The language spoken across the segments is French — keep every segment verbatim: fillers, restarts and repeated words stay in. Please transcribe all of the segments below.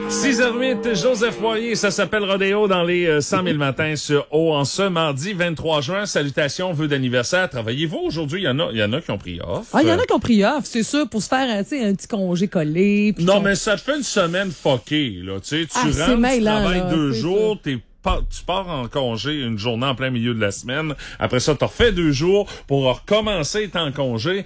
six heures huit, Joseph Royer, ça s'appelle Rodéo dans les euh, cent mille matins sur O en ce mardi vingt-trois juin. Salutations, vœux d'anniversaire. Travaillez-vous aujourd'hui? Il y en a, il y en a qui ont pris off. Ah, il y en a qui ont pris off, c'est sûr, pour se faire, tu sais, un petit congé collé. Non, qu'on... mais ça te fait une semaine fuckée, là. Tu sais, tu Ah, rentres, c'est tu mêlant, travailles là, deux c'est jours, ça. t'es pas, tu pars en congé une journée en plein milieu de la semaine. Après ça, t'as refait deux jours pour recommencer t'es en congé.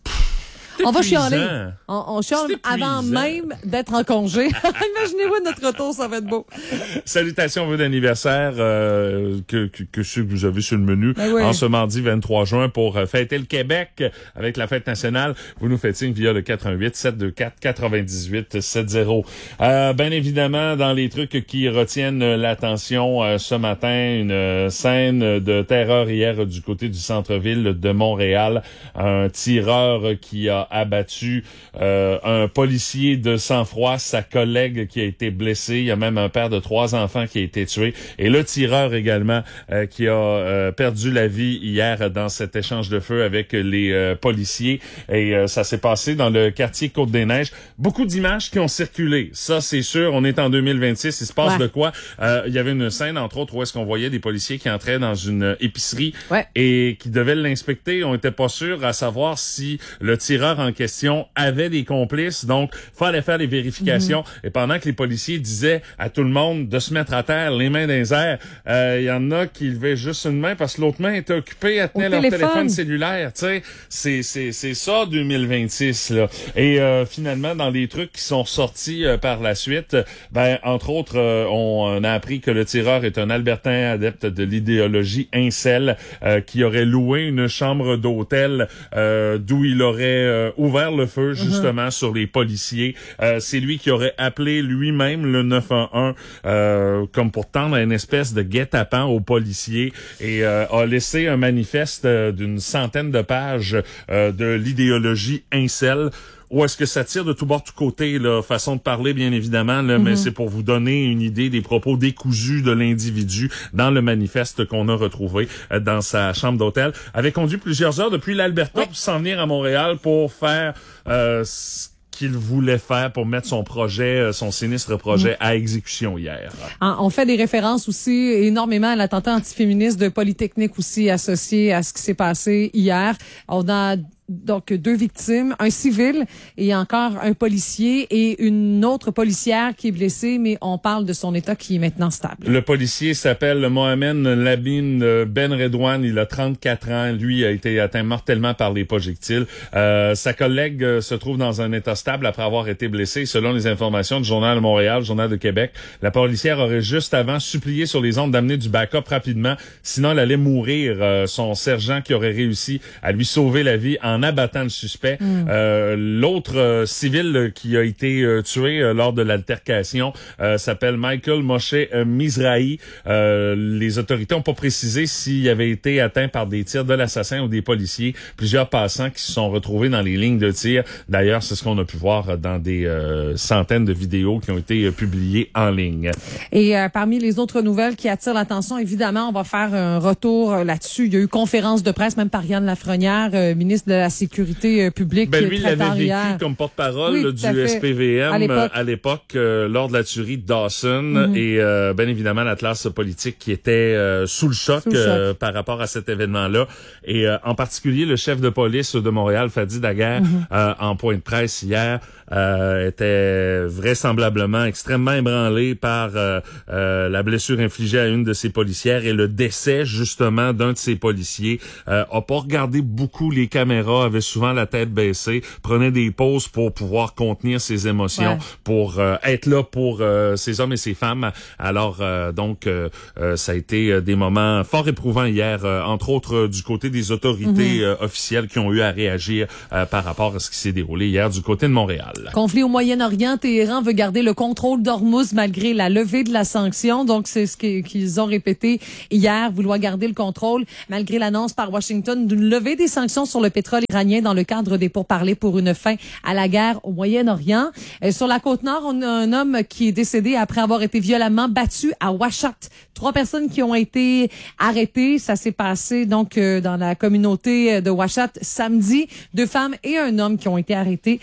On va épuisant. chialer. On, on chiale C'est avant épuisant. même d'être en congé. Imaginez-vous notre retour, ça va être beau. Salutations, vœux d'anniversaire euh, que, que, que ceux que vous avez sur le menu Ben oui. en ce mardi vingt-trois juin pour euh, fêter le Québec avec la fête nationale. Vous nous faites signe via le quatre un huit, sept deux quatre, neuf huit sept zéro. Euh, bien évidemment, dans les trucs qui retiennent l'attention euh, ce matin, une euh, scène de terreur hier du côté du centre-ville de Montréal. Un tireur qui a abattu euh, un policier de sang-froid, sa collègue qui a été blessée. Il y a même un père de trois enfants qui a été tué. Et le tireur également euh, qui a euh, perdu la vie hier dans cet échange de feu avec les euh, policiers. Et euh, ça s'est passé dans le quartier Côte-des-Neiges. Beaucoup d'images qui ont circulé. Ça, c'est sûr. On est en deux mille vingt-six. Il se passe Ouais. de quoi? Euh, il y avait une scène, entre autres, où est-ce qu'on voyait des policiers qui entraient dans une épicerie Ouais. et qui devaient l'inspecter. On n'était pas sûr à savoir si le tireur en question avait des complices, donc fallait faire les vérifications. Mm-hmm. Et pendant que les policiers disaient à tout le monde de se mettre à terre, les mains dans les airs, il euh, y en a qui levaient juste une main parce que l'autre main était occupée à tenir Au leur téléphone. téléphone cellulaire. Tu sais, c'est c'est c'est ça deux mille vingt-six là. Et euh, finalement, dans les trucs qui sont sortis euh, par la suite, ben entre autres, euh, on a appris que le tireur est un Albertain adepte de l'idéologie incel euh, qui aurait loué une chambre d'hôtel euh, d'où il aurait euh, ouvert le feu justement uh-huh. sur les policiers. Euh, c'est lui qui aurait appelé lui-même le neuf un un euh, comme pour tendre une espèce de guet-apens aux policiers et euh, a laissé un manifeste euh, d'une centaine de pages euh, de l'idéologie incel. Ou est-ce que ça tire de tout bord, de tout côté, là, façon de parler, bien évidemment, là, mm-hmm. mais c'est pour vous donner une idée des propos décousus de l'individu dans le manifeste qu'on a retrouvé euh, dans sa chambre d'hôtel. Avait conduit plusieurs heures depuis l'Alberta oui. pour s'en venir à Montréal pour faire euh, ce qu'il voulait faire pour mettre son projet, son sinistre projet mmh. à exécution hier. On fait des références aussi énormément à l'attentat antiféministe de Polytechnique aussi associé à ce qui s'est passé hier. On a donc deux victimes, un civil et encore un policier et une autre policière qui est blessée, mais on parle de son état qui est maintenant stable. Le policier s'appelle Mohamed Labine Ben Redouane, il a trente-quatre ans, lui a été atteint mortellement par les projectiles. Euh, sa collègue euh, se trouve dans un état stable après avoir été blessée. Selon les informations du Journal de Montréal, Journal de Québec, la policière aurait juste avant supplié sur les ondes d'amener du backup rapidement, sinon elle allait mourir. Euh, son sergent qui aurait réussi à lui sauver la vie en en abattant le suspect. Mm. Euh, l'autre euh, civil qui a été euh, tué euh, lors de l'altercation euh, s'appelle Michael Moshe euh, Mizrahi. Euh, les autorités n'ont pas précisé s'il avait été atteint par des tirs de l'assassin ou des policiers. Plusieurs passants qui se sont retrouvés dans les lignes de tir. D'ailleurs, c'est ce qu'on a pu voir dans des euh, centaines de vidéos qui ont été euh, publiées en ligne. Et euh, parmi les autres nouvelles qui attirent l'attention, évidemment, on va faire un retour euh, là-dessus. Il y a eu conférence de presse, même par Yann Lafrenière, euh, ministre de la Sécurité publique. Ben lui, il avait vécu hier. comme porte-parole oui, là, du S P V M à l'époque, à l'époque euh, lors de la tuerie de Dawson. Mm-hmm. Et euh, bien évidemment, la classe politique qui était euh, sous le choc, sous le choc. Euh, par rapport à cet événement-là. Et euh, en particulier, le chef de police de Montréal, Fadi Daguerre, mm-hmm. euh, en point de presse hier, euh, était vraisemblablement extrêmement ébranlé par euh, euh, la blessure infligée à une de ses policières et le décès, justement, d'un de ses policiers. Euh, a pas regardé beaucoup les caméras, avait souvent la tête baissée, prenait des pauses pour pouvoir contenir ses émotions, ouais. pour euh, être là pour euh, ces hommes et ces femmes. Alors, euh, donc, euh, euh, ça a été euh, des moments fort éprouvants hier, euh, entre autres euh, du côté des autorités mm-hmm. euh, officielles qui ont eu à réagir euh, par rapport à ce qui s'est déroulé hier du côté de Montréal. Conflit au Moyen-Orient, Téhéran veut garder le contrôle d'Ormuz malgré la levée de la sanction. Donc, c'est ce qu'ils ont répété hier, vouloir garder le contrôle malgré l'annonce par Washington d'une levée des sanctions sur le pétrole iranien dans le cadre des pourparlers pour une fin à la guerre au Moyen-Orient. Et sur la Côte-Nord, on a un homme qui est décédé après avoir été violemment battu à Ouachat. Trois personnes qui ont été arrêtées. Ça s'est passé donc euh, dans la communauté de Ouachat samedi. Deux femmes et un homme qui ont été arrêtés.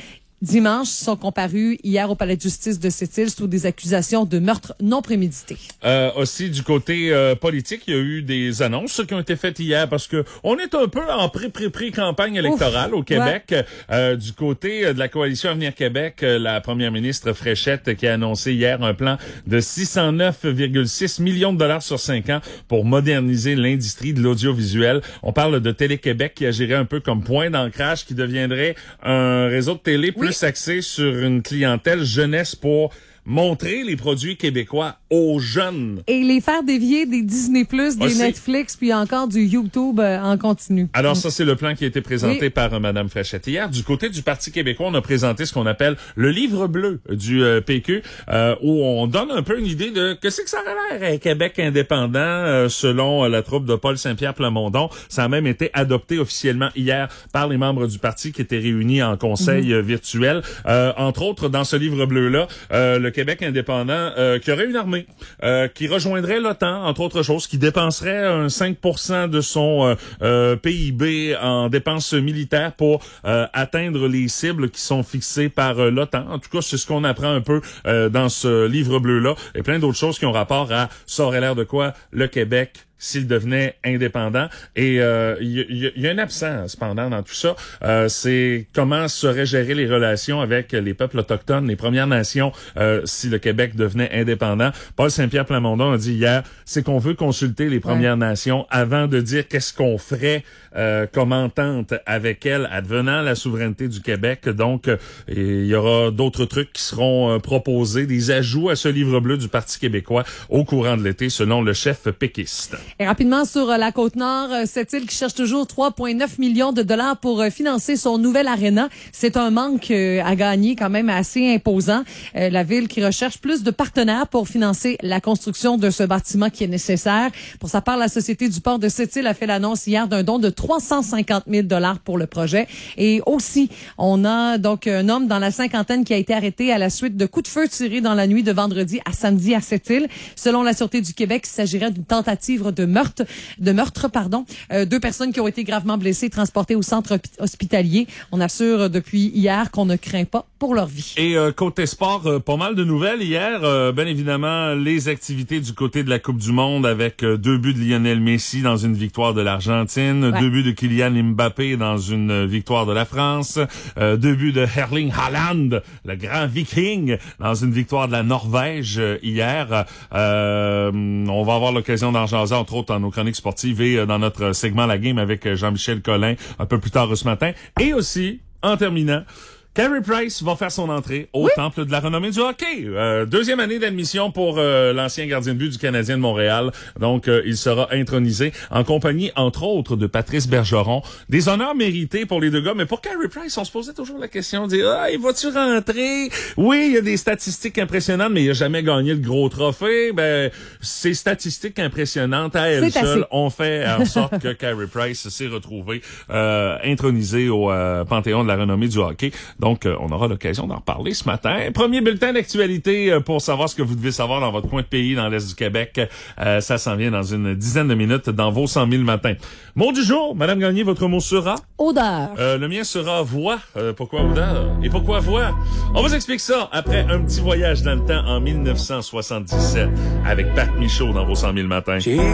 dimanche, sont comparus hier au palais de justice de Sept-Îles sous des accusations de meurtre non prémédité. Euh, aussi, du côté euh, politique, il y a eu des annonces qui ont été faites hier parce que on est un peu en pré-pré-pré-campagne électorale Ouf, au Québec. Ouais. Euh, du côté de la coalition Avenir Québec, la première ministre Fréchette qui a annoncé hier un plan de six cent neuf virgule six millions de dollars sur cinq ans pour moderniser l'industrie de l'audiovisuel. On parle de Télé-Québec qui agirait un peu comme point d'ancrage, qui deviendrait un réseau de télé plus oui. axé sur une clientèle jeunesse pour montrer les produits québécois aux jeunes. Et les faire dévier des Disney+, des Aussi. Netflix, puis encore du YouTube euh, en continu. Alors ça, c'est le plan qui a été présenté oui. par euh, Mme Fréchette. Hier, du côté du Parti québécois, on a présenté ce qu'on appelle le livre bleu du euh, P Q, euh, où on donne un peu une idée de qu'est-ce que ça aurait l'air un Québec indépendant, euh, selon euh, la troupe de Paul Saint-Pierre Plamondon. Ça a même été adopté officiellement hier par les membres du parti qui étaient réunis en conseil mm-hmm. euh, virtuel. Euh, entre autres, dans ce livre bleu-là, euh, le Québec indépendant euh, qui aurait une armée, euh, qui rejoindrait l'OTAN, entre autres choses, qui dépenserait un cinq pour cent de son euh, euh, P I B en dépenses militaires pour euh, atteindre les cibles qui sont fixées par euh, l'OTAN. En tout cas, c'est ce qu'on apprend un peu euh, dans ce livre bleu-là. Et plein d'autres choses qui ont rapport à ça aurait l'air de quoi le Québec s'il devenait indépendant. Et il euh, y, y, y a un absent, cependant, dans tout ça. Euh, c'est comment seraient gérées les relations avec les peuples autochtones, les Premières Nations, euh, si le Québec devenait indépendant. Paul Saint-Pierre Plamondon a dit hier, c'est qu'on veut consulter les Premières ouais. Nations avant de dire qu'est-ce qu'on ferait euh, comme entente avec elles, advenant la souveraineté du Québec. Donc, il y aura d'autres trucs qui seront euh, proposés, des ajouts à ce livre bleu du Parti québécois au courant de l'été, selon le chef péquiste. Et rapidement, sur euh, la Côte-Nord, euh, Sept-Îles qui cherche toujours trois virgule neuf millions de dollars pour euh, financer son nouvel aréna. C'est un manque euh, à gagner quand même assez imposant. Euh, la ville qui recherche plus de partenaires pour financer la construction de ce bâtiment qui est nécessaire. Pour sa part, la Société du port de Sept-Îles a fait l'annonce hier d'un don de trois cent cinquante mille dollars pour le projet. Et aussi, on a donc un homme dans la cinquantaine qui a été arrêté à la suite de coups de feu tirés dans la nuit de vendredi à samedi à Sept-Îles. Selon la Sûreté du Québec, il s'agirait d'une tentative de meurtre, de meurtre, pardon. Euh, deux personnes qui ont été gravement blessées, transportées au centre hospitalier. On assure depuis hier qu'on ne craint pas pour leur vie. Et euh, côté sport, euh, pas mal de nouvelles hier. Euh, bien évidemment, les activités du côté de la Coupe du Monde avec euh, deux buts de Lionel Messi dans une victoire de l'Argentine, ouais. deux buts de Kylian Mbappé dans une victoire de la France, euh, deux buts de Erling Haaland, le grand Viking, dans une victoire de la Norvège euh, hier. Euh, on va avoir l'occasion d'en jaser, entre autres, dans nos chroniques sportives et dans notre segment La Game avec Jean-Michel Collin un peu plus tard ce matin. Et aussi, en terminant, Carey Price va faire son entrée au oui. Temple de la renommée du hockey. Euh, deuxième année d'admission pour euh, l'ancien gardien de but du Canadien de Montréal. Donc, euh, il sera intronisé en compagnie, entre autres, de Patrice Bergeron. Des honneurs mérités pour les deux gars. Mais pour Carey Price, on se posait toujours la question de dire, ah, il va-tu rentrer? Oui, il y a des statistiques impressionnantes, mais il a jamais gagné le gros trophée. Ben, ces statistiques impressionnantes à elles seules ont fait en sorte que Carey Price s'est retrouvé euh, intronisé au euh, Panthéon de la renommée du hockey. Donc, euh, on aura l'occasion d'en reparler ce matin. Premier bulletin d'actualité euh, pour savoir ce que vous devez savoir dans votre coin de pays, dans l'Est du Québec. Euh, ça s'en vient dans une dizaine de minutes dans vos cent mille matins. Mot du jour, Madame Gagné, votre mot sera? Odeur. Euh, le mien sera voix. Euh, pourquoi odeur? Et pourquoi voix? On vous explique ça après un petit voyage dans le temps en mille neuf cent soixante-dix-sept avec Pat Michaud dans vos cent mille matins.